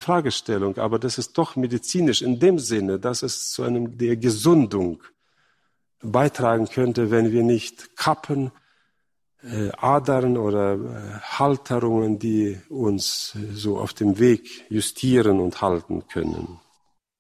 Fragestellung, aber das ist doch medizinisch in dem Sinne, dass es zu der Gesundung beitragen könnte, wenn wir nicht Kappen, Adern oder Halterungen, die uns so auf dem Weg justieren und halten können.